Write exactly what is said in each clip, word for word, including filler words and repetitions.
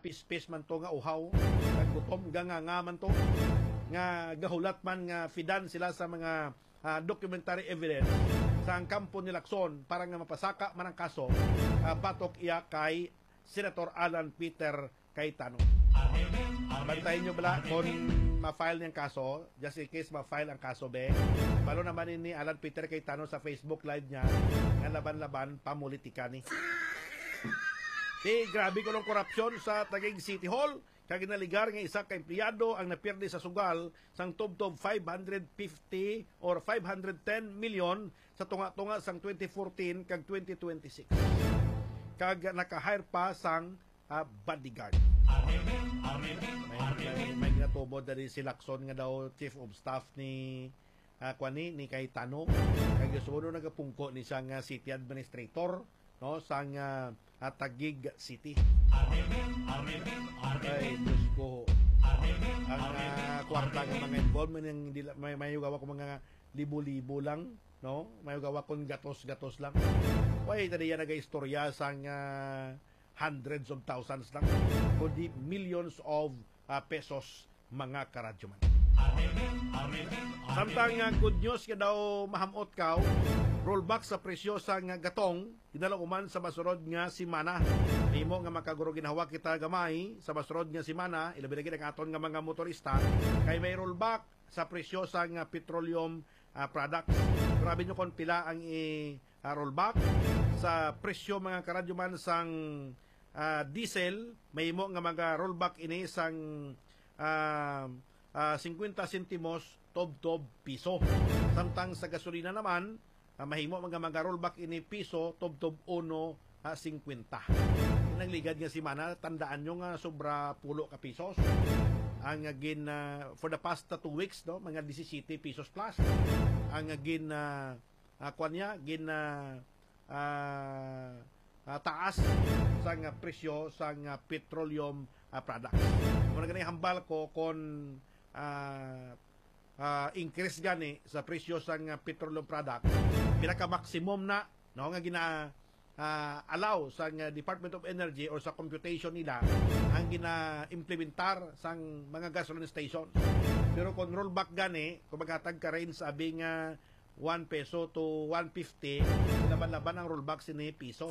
pis-pis man to nga uhaw, kag gutom nga nga man to, nga gahulat man nga fidan sila sa mga uh, documentary evidence sa ang kampo ni Lacson para nga mapasaka man ang kaso uh, batok iya kay Senator Alan Peter Cayetano. Bantayin nyo bala kung ma-file niyang kaso, just in case ma-file ang kaso be. Palo naman ni Alan Peter Cayetano sa Facebook live niya nga laban-laban pamulitika ni. Di, grabe ko ng korupsyon sa Taguig City Hall. Kag ginaligar nga isa ka empleyado ang napirdi sa sugal sang tubtob five hundred fifty or five hundred ten million sa tunga-tunga sang twenty fourteen kag twenty twenty-six. Kag naka-hire pa sang uh, bodyguard. May, may, may ginatubo dali si Lacson nga daw chief of staff ni uh, kwani ni Cayetano. Kag suno nagapungko ni sang uh, city administrator no sang uh, at Taguig City. Ay, Diyos ko. Ang uh, kwarta ng mga involvement ng may mayugawa ko mga libo-libo lang, no? Mayugawa kong gatos-gatos lang. Way, tadi yan nag-istorya sang uh, hundreds of thousands lang, kundi millions of uh, pesos mga karadyoman. Samtang uh, good news ka daw mahamot ka, rollback sa presyo sa nga gatong, dinala uman sa masurod nga simana. Imo nga makaguro ginawa kita gamay sa masurod nga simana, ilabi lagi ang aton nga mga motorista, kay may rollback sa presyo sa nga petroleum uh, products. Grabe nyo kung pila ang i-rollback sa presyo mga karadyoman sang uh, diesel, may imo nga mga rollback ini sang uh, uh, fifty centimos tob-tob piso. Samtang sa gasolina naman, uh, mahimo mga mga rollback ini piso tob-tob uno uh, fifty. Nang ligad nga simana, tandaan nyo nga sobra pulo ka pisos. Ang gin uh, for the past uh, two weeks no, mga seventeen pesos plus. Ang gin uh, uh, kwan niya, gin uh, uh, uh, taas sa nga presyo sa nga petroleum uh, products. Muna ganay hambal ko kon uh, uh, increase gani sa presyo sa nga petroleum product, pinaka maximum na no nga gina uh, allow sa nga Department of Energy or sa computation nila ang gina-implementar sang mga gasoline station. Pero kung rollback gani, kung maghatag ka rin sabi nga one peso to one fifty, laban-laban ang rollback sini piso.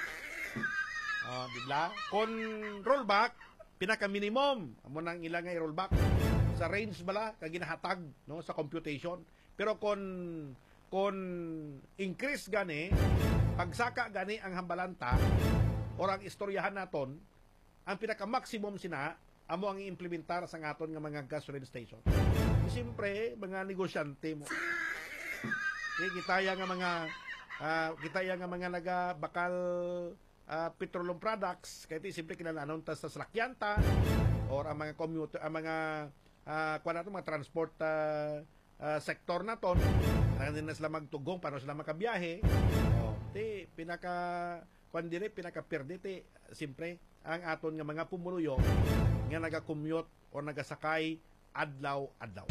Uh, diba? Kung rollback, pinaka-minimum amo nang ilang nga i-rollback sa range bala kag ginahatag no sa computation. Pero kung kung increase gani, pagsaka gani ang hambalanta or ang istoryahan naton, ang pinaka-maximum sina amo ang i-implementar sa aton nga mga gasoline station. Siyempre, mga negosyante mo. Eh, kitaya nga mga uh, kitaya nga mga naga bakal uh, petroleum products, kaya ito siyempre kinalanon ta sa sakyanta or ang mga commuter, ang mga uh, kuha natin, mga transport uh, uh, sector naton, ang din na sila magtugong para sila makabiyahe. O, ti, pinaka kuan dire, pinaka perdite siyempre ang aton nga mga pumuluyo nga naga-commute o nagasakay adlaw-adlaw.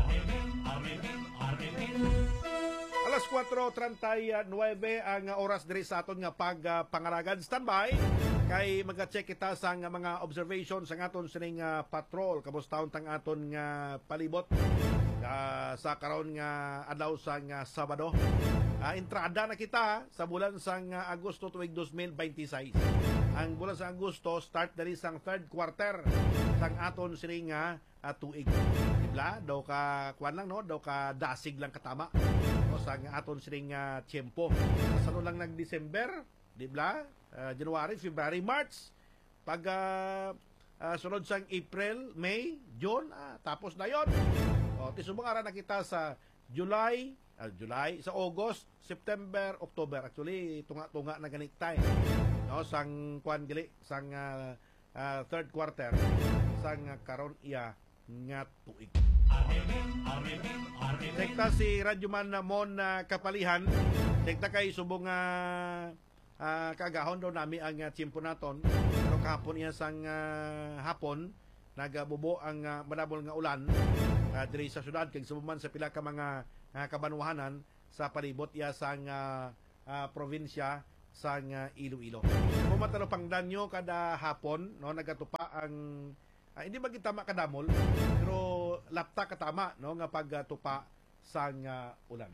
Alas four thirty-nine ang oras diri sa aton nga pagpangaragan. Standby kay maga-check kita sa nga mga observation sa aton sining uh, patrol kabustahon tang aton nga palibot uh, sa karon nga adlaw sa nga Sabado. Uh, entrada na kita sa bulan sang uh, Agosto tuig twenty twenty-six. Ang bulan sa Agosto start dali sang third quarter sang aton sining nga uh, tuig. Dibla daw ka kuan lang no, daw ka dasig lang katama. O sa aton sining uh, tiempo. Sa ano lang nag-December, dibla? Uh, January, February, March. Pag uh, uh, sunod sang April, May, June, uh, tapos na yon. O, tisubang ara na kita sa July, uh, July, sa August, September, October. Actually, tunga-tunga na ganit tayo. No, sang kuan gali, sang uh, uh, third quarter, sang uh, karon iya nga tuig. Sekta si Radyoman Mon uh, Kapalihan. Sekta kay subong uh, uh, kagahon daw nami ang uh, tiyempo naton. Pero kahapon iya sang uh, hapon nagabubo ang uh, manabol nga ulan uh, diri sa syudad kag subuman sa pila ka mga uh, kabanwahanan sa palibot iya sang uh, uh, probinsya sa nga Iloilo. Kung matalo pang danyo kada hapon, no, nagatupa ang ah, hindi ba gitama kadamol, pero lapta katama, no, nga pagtupa sa nga ulan.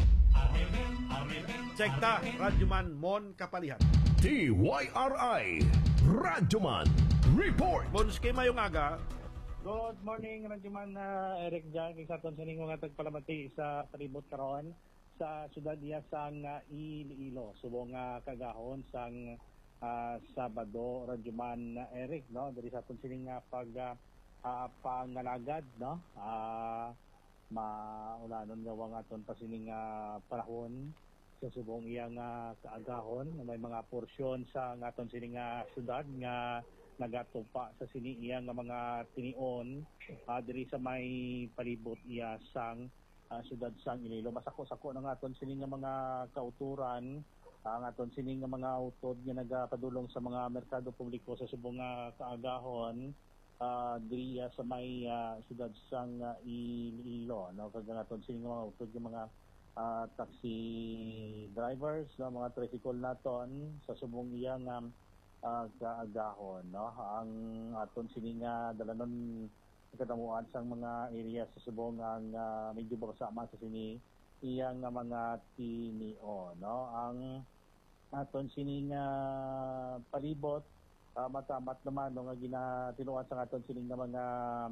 Check ta, Radyoman Mon Kapalihan. D Y R I Radyoman Report. Bon skema yung aga. Good morning, Radyoman na uh, Eric Jan. Sa aton sa mga tagpalamati sa palibot karon sa syudad niya sang uh, Iloilo. Subong uh, kagahon sang uh, Sabado, Radyoman na uh, Eric, no? Diri sa aton sining uh, pag uh, uh, pangalagad, no? Uh, maulanon nga wang aton pa sining uh, panahon sa subong iyang uh, kaagahon. May mga porsyon sa aton sining uh, syudad nga nagatupa sa sini iya nga mga tinion uh, diri sa may palibot iya sang uh, syudad sang Iloilo. Masako-sako na nga aton sini nga mga kauturan, ang uh, aton sini nga mga utod nga nagapadulong sa mga merkado publiko sa subong nga kaagahon uh, diri uh, sa may uh, syudad sang uh, Iloilo, no? Kag aton sini nga mga utod nga mga uh, taxi drivers, no? Mga tricycle naton sa subong iya nga um, Uh, kaagahon, no? Ang aton sini nga dalanon katamuan sang mga area sa subong ang uh, medyo bakasama sa sini iyang nga mga tinio, no? Ang aton sini nga palibot uh, matamat naman no nga ginatinuan sa aton sini nga mga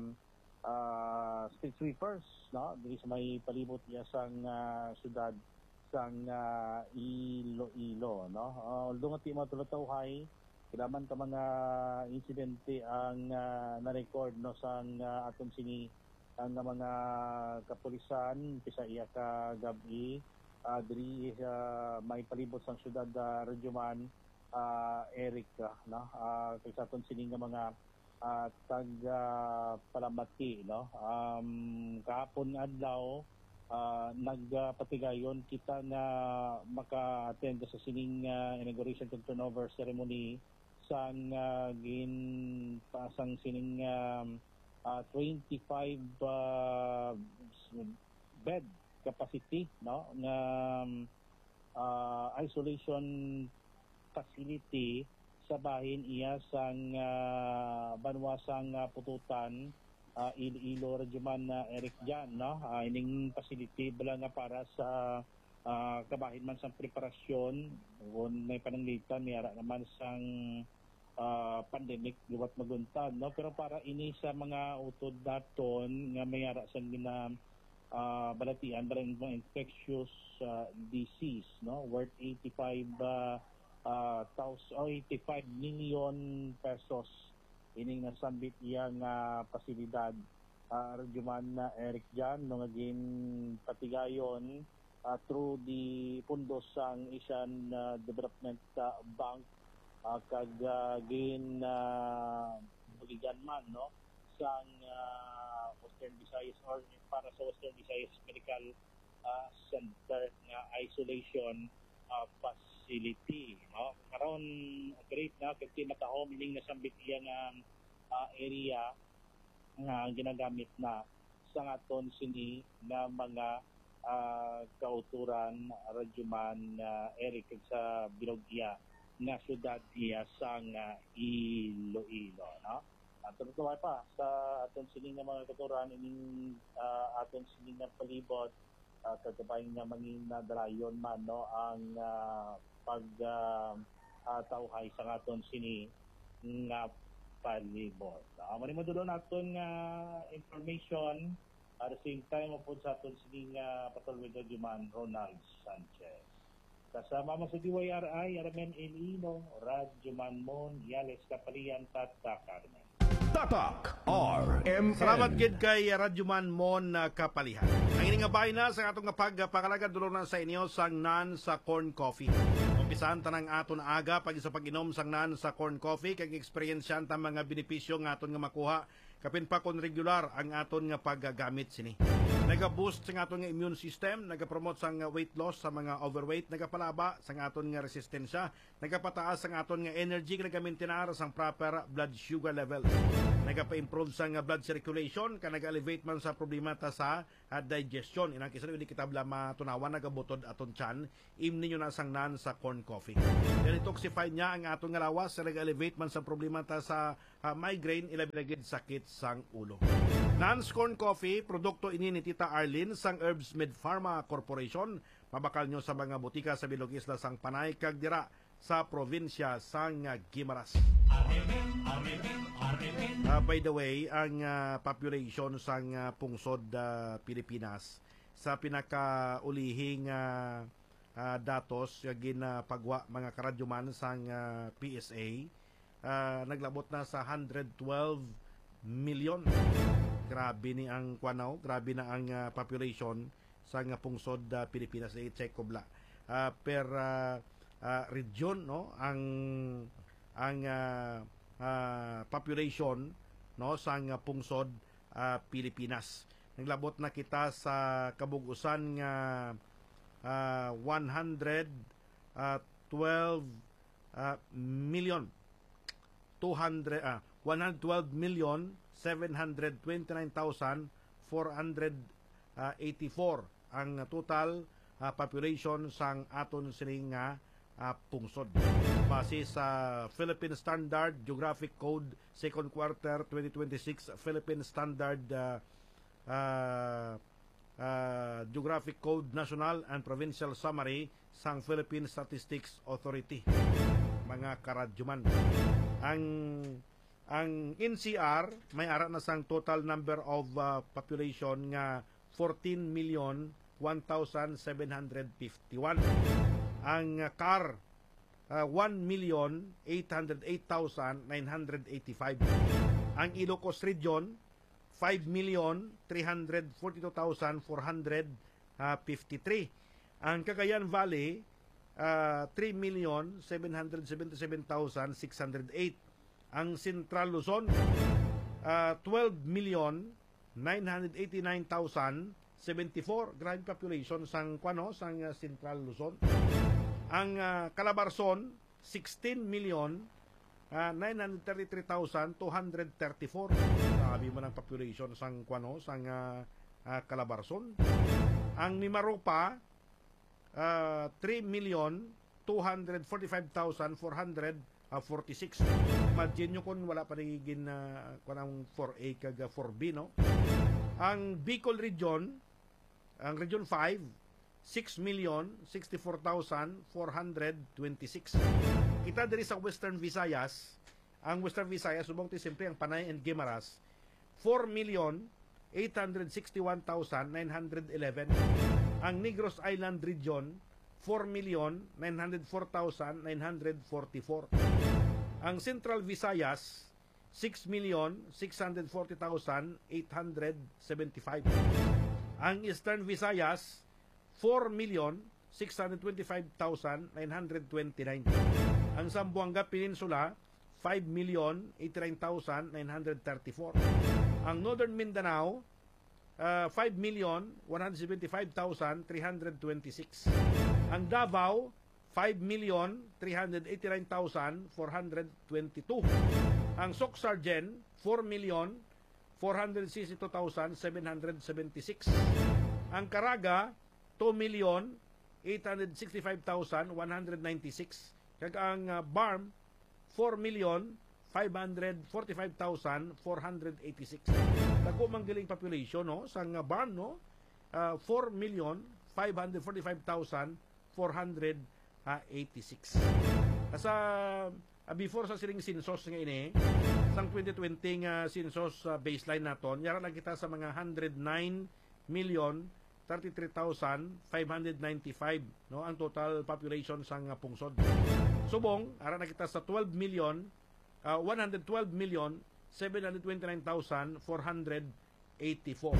uh, street sweepers, no? Diri sa may palibot iya sang uh, syudad sang uh, Iloilo, no? Uh, although nga ti matulotawhay kailangan ka mga insidente ang uh, na-record, no, sa uh, aton sini ang uh, mga kapulisan pisa iya ka gabi uh, diri uh, may palibot sang syudad uh, Radyoman uh, Eric, no, uh, sa aton sini nga mga uh, tag uh, palamati, no, um, kahapon adlaw uh, nagpatigayon kita nga maka-attend sa sining uh, inauguration and turnover ceremony sang uh, gin pasang sining um, uh, twenty-five uh, bed capacity, no, nga uh, isolation facility sa bahin iya sang uh, banwasang uh, pututan uh, Iloilo, Radyoman na uh, Eric Jan, no, uh, ining facility bala nga para sa uh, kabahin man sang preparasyon kung may pananglitan niyara naman sang Uh, pandemic liwat maguntad, no, pero para ini sa mga utod daton nga mayara sa gina uh, balatian barang mga infectious uh, disease, no, worth eighty-five uh, uh, thousand, oh, eighty-five million pesos ining nasambit iyang uh, pasilidad uh, Radyoman na uh, Eric Jan, no, again patigayon uh, through the pundos sang Asian uh, Development uh, Bank Uh, kag uh, gin uh, buligan man, no, sang uh, Western Visayas or para sa Western Visayas Medical uh, Center nga isolation uh, facility, no. Karon great na kag matahom ining nasambit iya nga uh, area nga ginagamit na sa aton sini na mga uh, kauturan Radyoman uh, Eric sa Bilogya nga syudad iya sang uh, Iloilo, no. At uh, tutuwa pa sa aton sining nga mga katuran ining uh, aton sining nga palibot uh, kagabay nga mangin na darayon man, no, ang uh, pag uh, uh, tawhay sa aton sini nga palibot. Amo ni modulo naton nga uh, information at the same time upod sa aton sining nga uh, Patrolman Radyoman Ronald Sanchez. Kasama mo sa D Y R I, Armen Elino, Radyoman Mon, Yales Kapalian, Tata Carmen. Tatak R M N. Salamat gid kay Radyoman Mon uh, Kapalihan. Ang ining nga bahay na sa atong pagpakalagad dulo na sa inyo sang nan sa corn coffee. Umpisahan tanang aton aga pag isa pag-inom sang nan sa corn coffee kag experience ta mga benepisyo nga aton nga makuha kapin pa kon regular ang aton nga paggamit sini. Naga-boost sa aton nga immune system, naga-promote sa nga weight loss sa mga overweight, nagapalaba sa aton nga resistensya, nagapataas sa aton nga energy, naga-maintain sang proper blood sugar level. Nagapa-improve sa nga blood circulation, ka nag-elevate man sa problema ta sa uh, digestion. Inang kisa hindi kita bla matunawan nagabutod aton tiyan, im ninyo na sang nan sa corn coffee. Detoxify niya ang aton nga lawas, nag-elevate man sa problema ta sa uh, migraine, ilabigid sakit sang ulo. Nans Corn Coffee, produkto ini ni Tita Arlene sang Herbs Med Pharma Corporation. Mabakal nyo sa mga butika sa Bilog Isla sang Panay kag dira sa probinsya sang Guimaras. Uh, by the way, ang uh, population sang uh, pungsod uh, Pilipinas sa pinakaulihing uh, uh, datos uh, ginapagwa mga karadyuman sang uh, P S A, uh, naglabot na sa one hundred twelve million. Grabe ni ang kwanaw, grabe na ang uh, population sa nga pungsod uh, Pilipinas. I-check ko bla. Uh, per uh, uh, region, no, ang ang uh, uh, population, no, sa nga pungsod uh, Pilipinas. Naglabot na kita sa kabugusan nga uh, one hundred twelve uh, million two hundred uh, one hundred twelve million seven hundred twenty-nine thousand four hundred eighty-four ang total uh, population sang aton sining nga uh, pungsod. Base sa Philippine Standard Geographic Code second quarter twenty twenty-six, Philippine Standard uh, uh, uh, Geographic Code National and Provincial Summary sang Philippine Statistics Authority. Mga karadyuman. Ang Ang N C R may ara na sang total number of uh, population nga fourteen million one thousand seven hundred fifty-one. Ang uh, C A R uh, one million eight hundred eight thousand nine hundred eighty-five. Ang Ilocos Region five million three hundred forty-two thousand four hundred fifty-three. Ang Cagayan Valley uh, three million seven hundred seventy-seven thousand six hundred eight. Ang Central Luzon, uh, twelve million nine hundred eighty-nine thousand seventy-four. Grand population sang kwano sang uh, Central Luzon. Ang uh, Calabarzon, sixteen million nine hundred thirty-three thousand two hundred thirty-four. Sabi mo ng population sang kwano sang uh, uh, Calabarzon. Ang Mimaropa, uh, three million two hundred forty-five thousand four hundred forty-six. Imagine nyo kung wala pa nagiging uh, kung four A kag four B, no? Ang Bicol Region, ang Region five, six million sixty-four thousand four hundred twenty-six. Kita diri sa Western Visayas, ang Western Visayas, subong ti siyempre ang Panay and Guimaras, four million eight hundred sixty-one thousand nine hundred eleven. Ang Negros Island Region, four million nine hundred four thousand nine hundred forty-four. Ang Central Visayas, six million six hundred forty thousand eight hundred seventy-five. Ang Eastern Visayas, four million six hundred twenty-five thousand nine hundred twenty-nine. Ang Zamboanga Peninsula, five million eighty-nine thousand nine hundred thirty-four. Ang Northern Mindanao, uh, five million one hundred seventy-five thousand three hundred twenty-six. Ang Davao, five million three hundred eighty-nine thousand four hundred twenty-two. Ang Socsargen, four million four hundred sixty-two thousand seven hundred seventy-six. Ang Caraga, two million eight hundred sixty-five thousand one hundred ninety-six. Kag ang uh, Barm, four million five hundred forty-five thousand four hundred eighty-six. Dako manggiling population, no, sang uh, Barm, no, uh, four million five hundred forty-five thousand four hundred eighty-six. Sa uh, before sa siring sinsos nga ini, sang twenty twenty nga sinsos uh, baseline naton, yara lang kita sa mga one hundred nine million thirty-three thousand five hundred ninety-five, no, ang total population sang uh, pungsod. Subong ara na kita sa twelve million uh, one hundred twelve million seven hundred twenty-nine thousand four hundred eighty-four.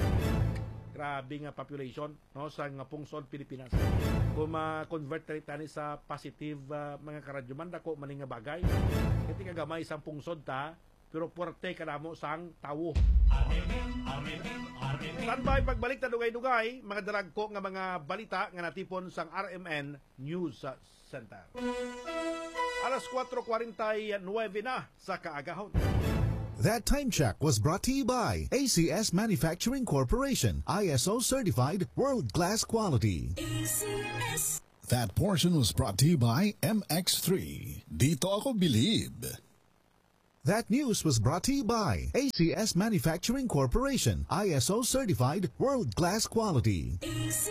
Grabe nga population, no, sa nga pungsod Pilipinas. Kung ma-convert tani sa positive uh, mga karadyuman, dako man nga bagay. Kiti kagamay sa pungsod ta, pero puwerte kanamo sang tawo. Standby pagbalik ta dugay-dugay mga daragko nga mga balita nga natipon sang R M N News Center. Alas four forty-nine na sa kaagahon. That time check was brought to you by A C S Manufacturing Corporation, I S O certified world-class quality. A C S. That portion was brought to you by M X three. Dito ako bilib. That news was brought to you by A C S Manufacturing Corporation, I S O certified world-class quality. A C